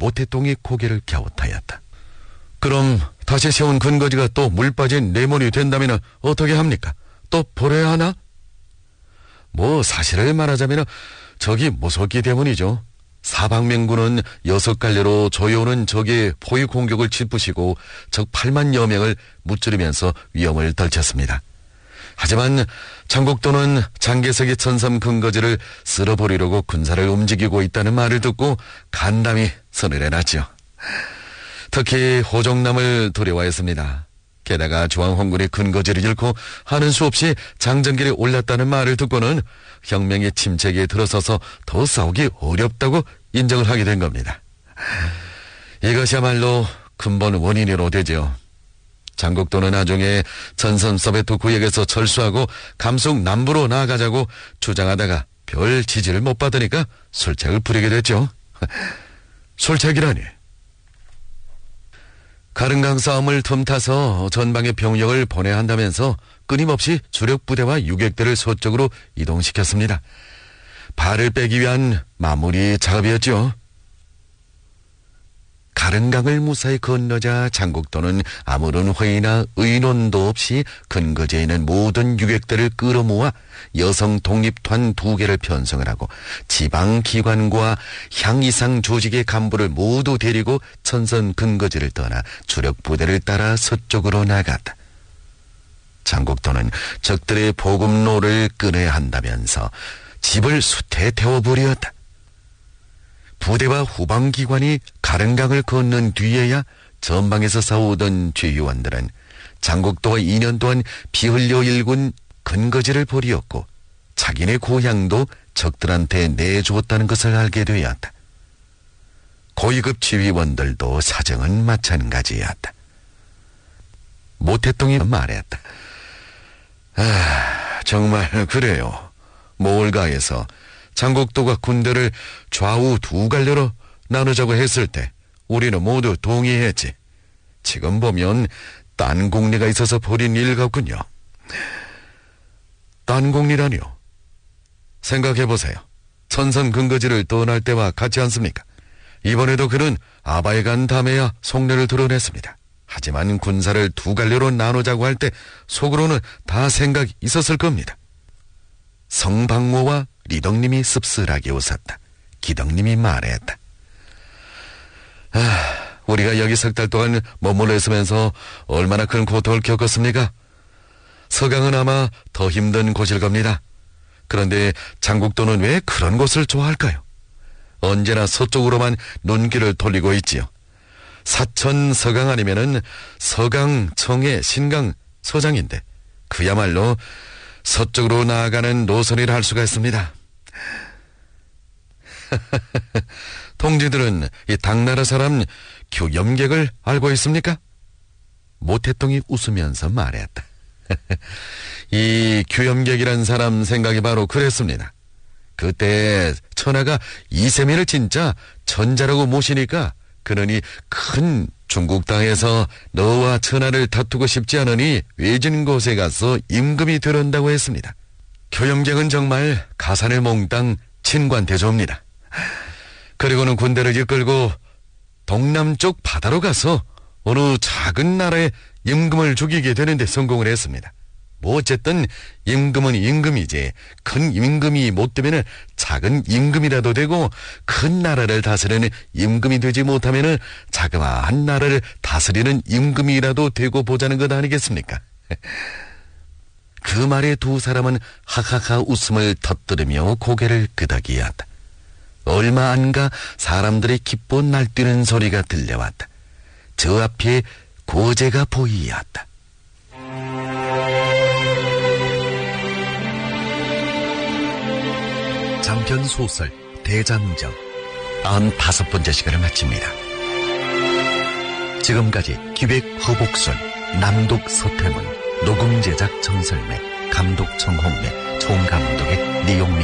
모태똥이 고개를 갸웃하였다. 그럼 다시 세운 근거지가 또 물 빠진 뇌물이 된다면 어떻게 합니까? 또 버려야 하나? 뭐 사실을 말하자면 적이 무섭기 때문이죠. 사방맹군은 6갈래로 조여오는 적의 포위 공격을 짓부시고 적 8만여 명을 무찌르면서 위험을 떨쳤습니다. 하지만 장곡도는 장개석이 천삼 근거지를 쓸어버리려고 군사를 움직이고 있다는 말을 듣고 간담이 선을 해놨죠. 특히 호종남을 두려워했습니다. 게다가 중앙홍군의 근거지를 잃고 하는 수 없이 장정길에 올랐다는 말을 듣고는 혁명의 침체기에 들어서서 더 싸우기 어렵다고 인정을 하게 된 겁니다. 이것이야말로 근본 원인으로 되죠. 장곡도는 나중에 전선 소베트 구역에서 철수하고 감속 남부로 나아가자고 주장하다가 별 지지를 못 받으니까 술책을 부리게 됐죠. 술책이라니. 가른강 싸움을 틈타서 전방에 병력을 보내야 한다면서 끊임없이 주력 부대와 유격대를 서쪽으로 이동시켰습니다. 발을 빼기 위한 마무리 작업이었죠. 가른강을 무사히 건너자 장곡도는 아무런 회의나 의논도 없이 근거지에 있는 모든 유격대를 끌어모아 여성 독립团 2개를 편성을 하고 지방기관과 향이상 조직의 간부를 모두 데리고 천선 근거지를 떠나 주력 부대를 따라 서쪽으로 나갔다. 장곡도는 적들의 보급로를 끊어야 한다면서 집을 숯에 태워버렸다. 부대와 후방기관이 가른강을 건넌 뒤에야 전방에서 싸우던 죄의원들은 장곡도와 2년 동안 피 흘려 일군 근거지를 버리었고 자기네 고향도 적들한테 내주었다는 것을 알게 되었다. 고위급 지휘원들도 사정은 마찬가지였다. 모태똥이 말했다. 정말 그래요. 모을가에서 장곡도가 군대를 좌우 2갈래로 나누자고 했을 때 우리는 모두 동의했지. 지금 보면 딴 공리가 있어서 벌인 일 같군요. 딴 공리라뇨? 생각해보세요. 천선 근거지를 떠날 때와 같지 않습니까? 이번에도 그는 아바에 간 다음에야 속내를 드러냈습니다. 하지만 군사를 2갈래로 나누자고 할 때 속으로는 다 생각이 있었을 겁니다. 성방모와 리덕님이 씁쓸하게 웃었다. 기덕님이 말했다. 우리가 여기 3달 동안 머물러 있으면서 얼마나 큰 고통을 겪었습니까? 서강은 아마 더 힘든 곳일 겁니다. 그런데 장곡도는 왜 그런 곳을 좋아할까요? 언제나 서쪽으로만 눈길을 돌리고 있지요. 사천 서강 아니면은 서강, 청해, 신강, 서장인데 그야말로 서쪽으로 나아가는 노선이라 할 수가 있습니다. 동지들은 이 당나라 사람 규염객을 알고 있습니까? 모태똥이 웃으면서 말했다. 이 규염객이란 사람 생각이 바로 그랬습니다. 그때 천하가 이세민을 진짜 천자라고 모시니까 그러니 큰 중국 땅에서 너와 천하를 다투고 싶지 않으니 외진 곳에 가서 임금이 되란다고 했습니다. 규염객은 정말 가산을 몽땅 친관대조입니다. 그리고는 군대를 이끌고 동남쪽 바다로 가서 어느 작은 나라의 임금을 죽이게 되는데 성공을 했습니다. 뭐 어쨌든 임금은 임금이지 큰 임금이 못 되면 작은 임금이라도 되고 큰 나라를 다스리는 임금이 되지 못하면 자그마한 나라를 다스리는 임금이라도 되고 보자는 것 아니겠습니까? 그 말에 2 사람은 하하하 웃음을 터뜨리며 고개를 끄덕이었다. 얼마 안 가 사람들의 기뻐 날뛰는 소리가 들려왔다. 저 앞에 고제가 보이었다. 장편 소설 대장정 95번째 시간을 마칩니다. 지금까지 기획 허복순, 남독 서태문, 녹음 제작 정설매, 감독 정홍래, 총감독의 니용미